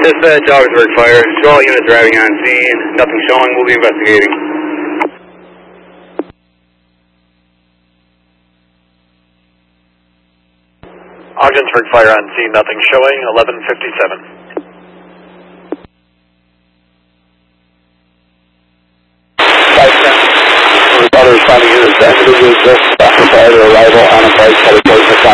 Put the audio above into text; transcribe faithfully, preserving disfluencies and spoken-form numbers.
Dispatch, Augsburg Fire. Show all units arriving on scene. Nothing showing. We'll be investigating. Augsburg Fire on scene. Nothing showing. eleven fifty-seven. five ten. Responders finding units. Individuals just after prior to arrival on a flight.